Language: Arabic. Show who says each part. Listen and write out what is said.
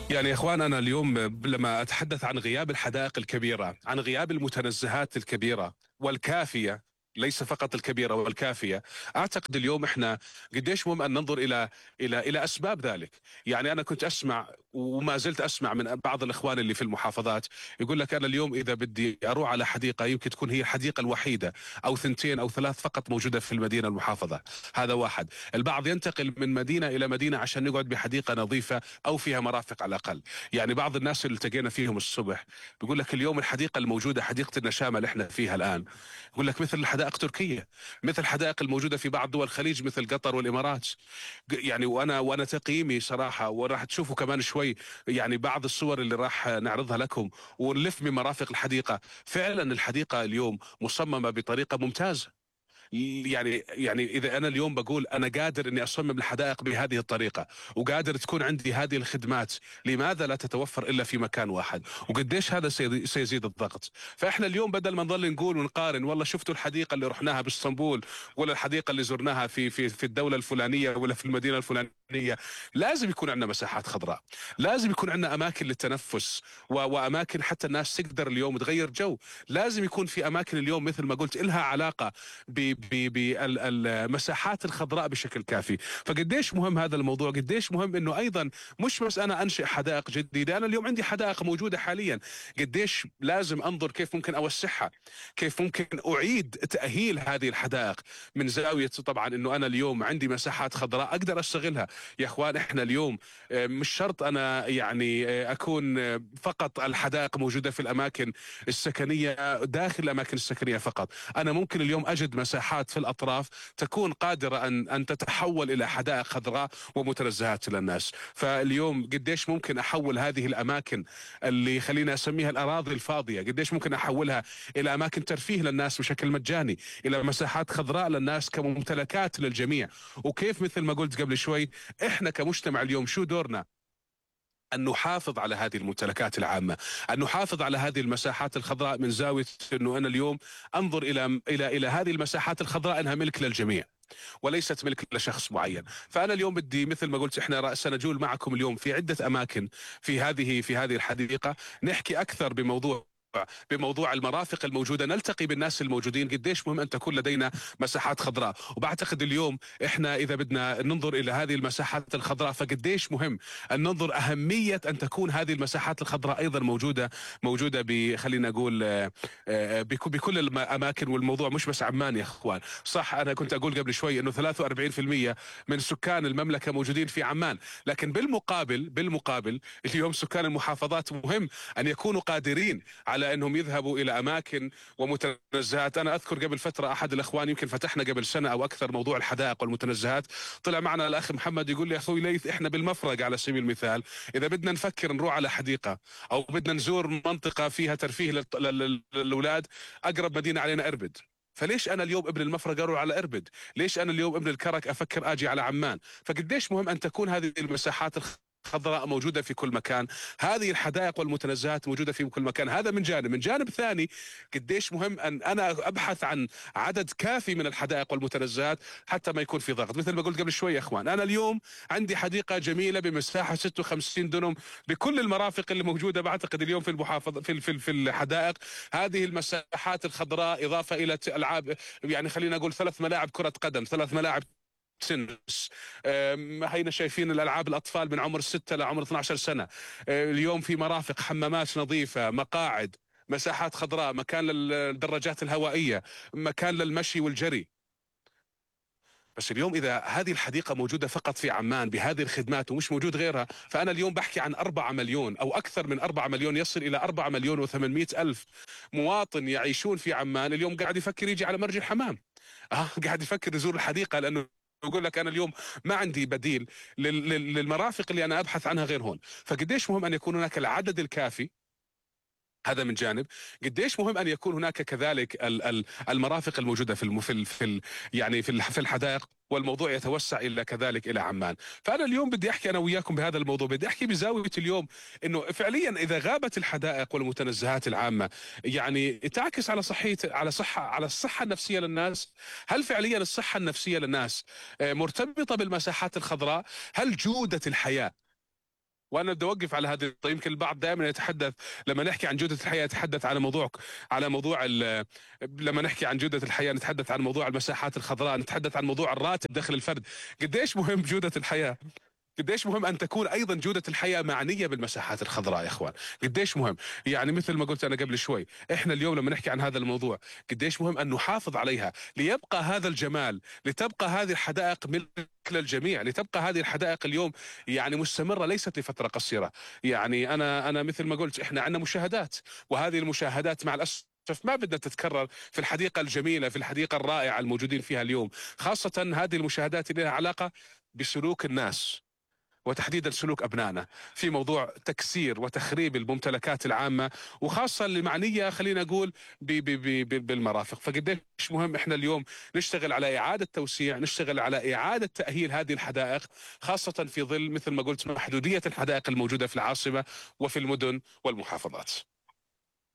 Speaker 1: يعني يا اخوان، انا اليوم لما اتحدث عن غياب الحدائق الكبيره، عن غياب المتنزهات الكبيره والكافيه، ليس فقط الكبيره والكافيه. اعتقد اليوم احنا قديش مهم ان ننظر الى اسباب ذلك. يعني انا كنت اسمع وما زلت اسمع من بعض الاخوان اللي في المحافظات، يقول لك انا اليوم اذا بدي اروح على حديقه يمكن تكون هي الحديقه الوحيده او ثنتين او ثلاث فقط موجوده في المدينه المحافظه. هذا واحد. البعض ينتقل من مدينه الى مدينه عشان يقعد بحديقه نظيفه او فيها مرافق على الاقل. يعني بعض الناس اللي التقينا فيهم الصبح بيقول لك اليوم الحديقه الموجوده، حديقه النشامه اللي احنا فيها الان، يقول لك مثل الحدائق تركيا، مثل الحدائق الموجوده في بعض دول الخليج مثل قطر والامارات. يعني وانا تقييمي صراحه، وراح تشوفوا كمان شوي يعني بعض الصور اللي راح نعرضها لكم ونلف بمرافق الحديقه. فعلا الحديقه اليوم مصممه بطريقه ممتازه. يعني اذا انا اليوم بقول انا قادر اني اصمم الحدائق بهذه الطريقه، وقادر تكون عندي هذه الخدمات، لماذا لا تتوفر الا في مكان واحد؟ وقديش هذا سيزيد الضغط. فاحنا اليوم بدل ما نظل نقول ونقارن، والله شفتوا الحديقه اللي رحناها باسطنبول، ولا الحديقه اللي زرناها في الدوله الفلانيه ولا في المدينه الفلانيه، لازم يكون عندنا مساحات خضراء، لازم يكون عندنا اماكن للتنفس واماكن حتى الناس تقدر اليوم تغير جو. لازم يكون في اماكن اليوم مثل ما قلت لها علاقه بالمساحات الخضراء بشكل كافي. فقديش مهم هذا الموضوع، قديش مهم انه ايضا مش بس انا انشئ حدائق جديده، انا اليوم عندي حدائق موجوده حاليا، قديش لازم انظر كيف ممكن اوسعها، كيف ممكن اعيد تاهيل هذه الحدائق من زاويه طبعا انه انا اليوم عندي مساحات خضراء اقدر استغلها. يا اخوان احنا اليوم مش شرط انا يعني اكون فقط الحدائق موجوده في الاماكن السكنيه، داخل الاماكن السكنيه فقط. انا ممكن اليوم اجد مساحات في الاطراف تكون قادره ان تتحول الى حدائق خضراء ومتنزهات للناس. فاليوم قديش ممكن احول هذه الاماكن اللي خلينا اسميها الاراضي الفاضيه، قديش ممكن احولها الى اماكن ترفيه للناس بشكل مجاني، الى مساحات خضراء للناس كممتلكات للجميع. وكيف مثل ما قلت قبل شوي، احنا كمجتمع اليوم شو دورنا؟ أن نحافظ على هذه الممتلكات العامة، أن نحافظ على هذه المساحات الخضراء من زاوية أنه أنا اليوم أنظر إلى هذه المساحات الخضراء أنها ملك للجميع وليست ملك لشخص معين. فأنا اليوم بدي مثل ما قلت إحنا سنجول معكم اليوم في عدة أماكن في هذه الحديقة، نحكي أكثر بموضوع المرافق الموجودة، نلتقي بالناس الموجودين، قديش مهم أن تكون لدينا مساحات خضراء. وبعتقد اليوم إحنا إذا بدنا ننظر إلى هذه المساحات الخضراء، فقديش مهم أن ننظر أهمية أن تكون هذه المساحات الخضراء أيضا موجودة خلينا نقول بكل الأماكن. والموضوع مش بس عمان يا أخوان. صح، أنا كنت أقول قبل شوي أنه 43% من سكان المملكة موجودين في عمان، لكن بالمقابل اليوم سكان المحافظات مهم أن يكونوا قادرين على انهم يذهبوا الى اماكن ومتنزهات. انا اذكر قبل فتره احد الاخوان، يمكن فتحنا قبل سنه او اكثر موضوع الحدائق والمتنزهات، طلع معنا الاخ محمد يقول لي اخوي ليث احنا بالمفرق على سبيل المثال اذا بدنا نفكر نروح على حديقه او بدنا نزور منطقه فيها ترفيه للاولاد، اقرب مدينه علينا اربد. فليش انا اليوم ابن المفرق اروح على اربد؟ ليش انا اليوم ابن الكرك افكر اجي على عمان؟ فقديش مهم ان تكون هذه المساحات خضراء موجودة في كل مكان، هذه الحدائق والمتنزهات موجودة في كل مكان. هذا من جانب. من جانب ثاني، قديش مهم أن أنا أبحث عن عدد كافي من الحدائق والمتنزهات حتى ما يكون في ضغط. مثل ما قلت قبل شوي يا أخوان، أنا اليوم عندي حديقة جميلة بمساحة 56 دنم بكل المرافق اللي موجودة بعتقد اليوم في المحافظة في الحدائق. هذه المساحات الخضراء إضافة إلى ألعاب، يعني خلينا نقول 3 ملاعب كرة قدم، 3 ملاعب تنس، هينا شايفين الالعاب الاطفال من عمر 6 لعمر 12 سنه. اليوم في مرافق، حمامات نظيفه، مقاعد، مساحات خضراء، مكان للدراجات الهوائيه، مكان للمشي والجري. بس اليوم اذا هذه الحديقه موجوده فقط في عمان بهذه الخدمات ومش موجود غيرها، فانا اليوم بحكي عن 4 مليون او اكثر من 4 مليون، يصل الى 4 مليون و800 الف مواطن يعيشون في عمان اليوم قاعد يفكر يجي على مرج الحمام، قاعد يفكر يزور الحديقه، لانه يقول لك انا اليوم ما عندي بديل للمرافق اللي انا ابحث عنها غير هون. فقديش مهم ان يكون هناك العدد الكافي، هذا من جانب. قديش مهم ان يكون هناك كذلك المرافق الموجوده يعني في الحدائق، والموضوع يتوسع الى كذلك الى عمان. فانا اليوم بدي احكي انا وياكم بهذا الموضوع، بدي احكي بزاويه اليوم انه فعليا اذا غابت الحدائق والمتنزهات العامه، يعني تعكس على صحيه، على الصحه النفسيه للناس. هل فعليا الصحه النفسيه للناس مرتبطه بالمساحات الخضراء؟ هل جوده الحياه وانا بدي اوقف على هذه النقطة. يمكن البعض دائما يتحدث لما نحكي عن جودة الحياة يتحدث على موضوع لما نحكي عن جودة الحياة نتحدث عن موضوع المساحات الخضراء، نتحدث عن موضوع الراتب دخل الفرد. قديش مهم جودة الحياة، قديش مهم ان تكون ايضا جوده الحياه معنيه بالمساحات الخضراء يا اخوان. قديش مهم، يعني مثل ما قلت انا قبل شوي، احنا اليوم لما نحكي عن هذا الموضوع قديش مهم ان نحافظ عليها ليبقى هذا الجمال، لتبقى هذه الحدائق ملك للجميع، لتبقى هذه الحدائق اليوم يعني مستمره ليست لفتره قصيره. يعني انا مثل ما قلت احنا عندنا مشاهدات، وهذه المشاهدات مع الاسف ما بدنا تتكرر في الحديقة الجميلة، في الحديقة الرائعة الموجودين فيها اليوم. خاصة هذه المشاهدات اللي لها علاقة بسلوك الناس، وتحديدا سلوك أبنائنا في موضوع تكسير وتخريب الممتلكات العامة، وخاصة اللي معنية خلينا نقول بالمرافق. فقديش مهم إحنا اليوم نشتغل على إعادة توسيع، نشتغل على إعادة تأهيل هذه الحدائق، خاصة في ظل مثل ما قلت محدودية الحدائق الموجودة في العاصمة وفي المدن والمحافظات.